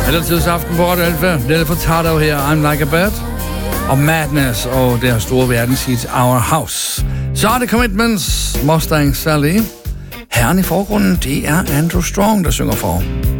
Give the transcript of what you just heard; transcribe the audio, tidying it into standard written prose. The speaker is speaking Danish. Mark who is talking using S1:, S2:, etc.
S1: Aldertidsaften på Radio Alfa. Nelle Furtado her, I'm Like a Bird. Og Madness og deres store verdenshit Our House. Så er det Commitments, Mustang Sally. Herren i forgrunden, det er Andrew Strong, der synger for.